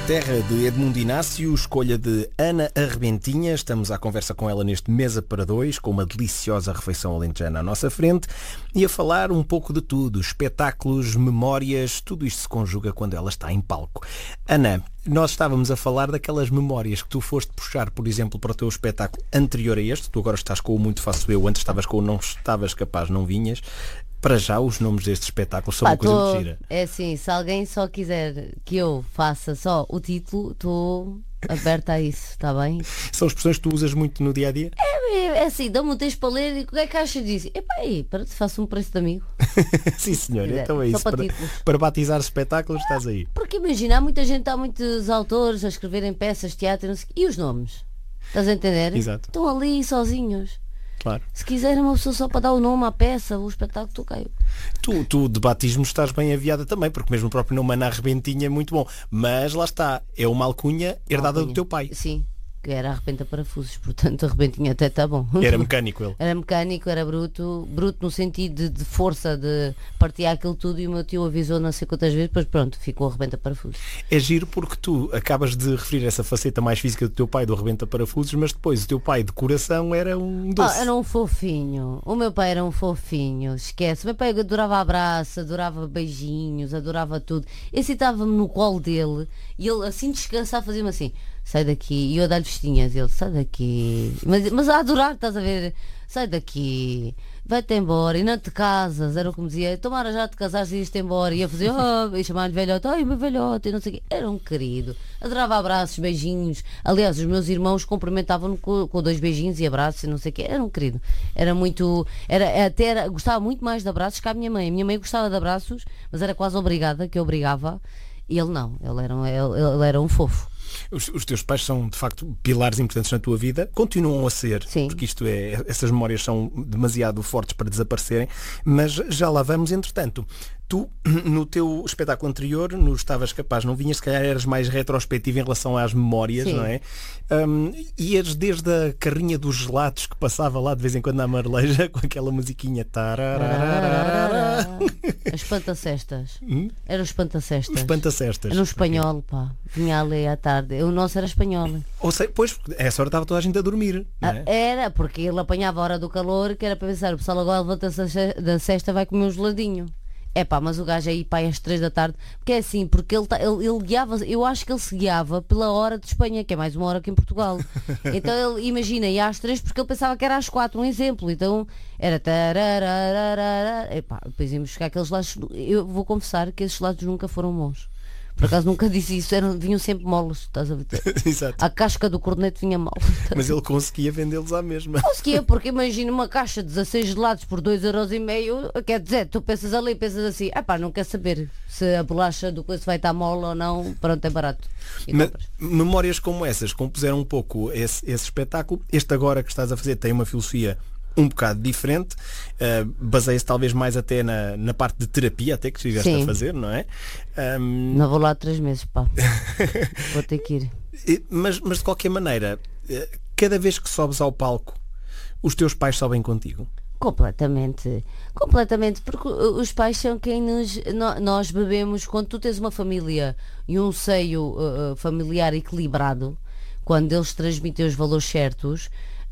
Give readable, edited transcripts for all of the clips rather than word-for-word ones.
Terra, de Edmundo Inácio, escolha de Ana Arrebentinha. Estamos à conversa com ela neste Mesa para Dois, com uma deliciosa refeição alentejana à nossa frente e a falar um pouco de tudo, espetáculos, memórias, tudo isto se conjuga quando ela está em palco. Ana, nós estávamos a falar daquelas memórias que tu foste puxar, por exemplo, para o teu espetáculo anterior a este. Tu agora estás com o Muito Faço Eu, antes estavas com o Não Estavas Capaz, Não Vinhas. Para já, os nomes destes espetáculos são uma coisa muito gira. É assim, se alguém só quiser que eu faça só o título, estou aberta a isso, está bem? São expressões que tu usas muito no dia-a-dia? É assim, dá-me um texto para ler e o que é que achas disso? Epá, aí, para te faço um preço de amigo. Sim, senhor, então é Só isso. para batizar espetáculos estás aí. Porque imagina, há muita gente, há muitos autores a escreverem peças, teatro, não sei, e os nomes? Estás a entender? Exato. Estão ali sozinhos. Claro. Se quiser uma pessoa só para dar o nome à peça, o espetáculo, tu caiu. Tu de batismo estás bem aviada também, porque mesmo o próprio nome Ana Arrebentinha é muito bom. Mas lá está, é uma alcunha herdada do teu pai. Sim, que era arrebenta parafusos, portanto Arrebentinha até está bom. Era mecânico ele. Era mecânico, era bruto no sentido de força, de partilhar aquilo tudo, e o meu tio avisou não sei quantas vezes, depois pronto, ficou arrebenta parafusos. É giro porque tu acabas de referir essa faceta mais física do teu pai do arrebenta parafusos, mas depois o teu pai de coração era um doce. Era um fofinho. O meu pai era um fofinho, esquece. O meu pai adorava abraço, adorava beijinhos, adorava tudo. Eu sentava-me no colo dele e ele assim descansava, fazia-me assim: sai daqui, e eu a dar-lhe festinhas, ele: sai daqui, mas a adorar, estás a ver, sai daqui, vai-te embora e não te casas, era o que me dizia, tomara já te casares e ias-te embora, e ia fazer, e chamar-lhe velhote, ai meu velhote, e não sei o quê, era um querido, adorava abraços, beijinhos, aliás os meus irmãos cumprimentavam-no com 2 beijinhos e abraços e não sei o quê, era um querido, era muito, gostava muito mais de abraços que a minha mãe gostava de abraços, mas era quase obrigada, que eu obrigava, e ele não, ele era um fofo. Os teus pais são de facto pilares importantes na tua vida, continuam a ser. Sim. Porque essas memórias são demasiado fortes para desaparecerem, mas já lá vamos. Entretanto, tu no teu espetáculo anterior, no Estavas Capaz, Não Vinhas, se calhar eras mais retrospectivo em relação às memórias. Sim. Não é? Ias desde a carrinha dos gelados que passava lá de vez em quando na Marleja com aquela musiquinha as espantacestas. Era os espantacestas. Os espantacestas. Era um espanhol, pá. Vinha ali à tarde. O nosso era espanhol. Ou seja, pois, essa hora estava toda a gente a dormir. Não é? Era, porque ele apanhava a hora do calor, que era para pensar, o pessoal agora levanta-se da cesta, vai comer um geladinho. É pá, mas o gajo aí, pá, às 3 da tarde, porque é assim, porque ele guiava, eu acho que ele se guiava pela hora de Espanha, que é mais uma hora que em Portugal. Então ele, imagina, ia às 3 porque ele pensava que era às 4, um exemplo. Então era epá, depois íamos buscar aqueles lados. Eu vou confessar que esses lados nunca foram bons. Por acaso nunca disse isso, vinham sempre moles, estás a ver? Exato. A casca do corneto vinha mal. Mas ele conseguia vendê-los à mesma. Conseguia, porque imagina uma caixa de 16 gelados por 2,5€, quer dizer, tu pensas ali, pensas assim, não quer saber se a bolacha do coisa vai estar mole ou não, pronto, é barato. Memórias como essas compuseram um pouco esse espetáculo. Este agora que estás a fazer tem uma filosofia um bocado diferente, baseia-se talvez mais até na parte de terapia até que estiveste a fazer, não é? Não vou lá 3 meses, pá. Vou ter que ir. Mas de qualquer maneira, cada vez que sobes ao palco, os teus pais sobem contigo? Completamente, porque os pais são quem nós bebemos. Quando tu tens uma família e um seio familiar equilibrado, quando eles transmitem os valores certos,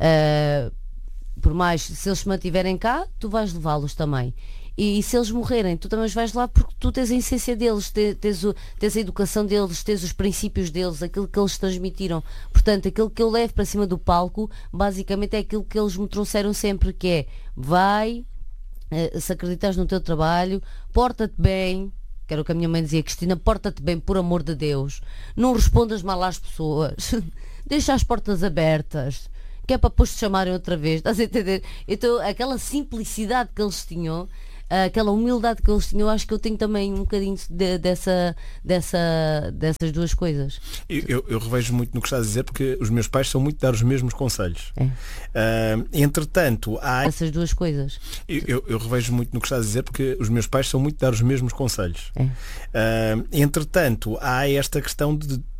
por mais, se eles se mantiverem cá, tu vais levá-los também. E se eles morrerem, tu também os vais lá, porque tu tens a essência deles, tens a educação deles, tens os princípios deles, aquilo que eles transmitiram. Portanto, aquilo que eu levo para cima do palco, basicamente é aquilo que eles me trouxeram sempre, que é: vai, se acreditas no teu trabalho, porta-te bem. Que era o que a minha mãe dizia: Cristina, porta-te bem, por amor de Deus. Não respondas mal às pessoas. Deixa as portas abertas, que é para depois te chamarem outra vez, estás a entender? Então, aquela simplicidade que eles tinham, aquela humildade que eles tinham, acho que eu tenho também um bocadinho dessas duas coisas. Eu revejo muito no que estás a dizer, porque os meus pais são muito de dar os mesmos conselhos. Entretanto, há essas duas coisas. Eu revejo muito no que estás a dizer, porque os meus pais são muito de dar os mesmos conselhos. Entretanto, há esta questão de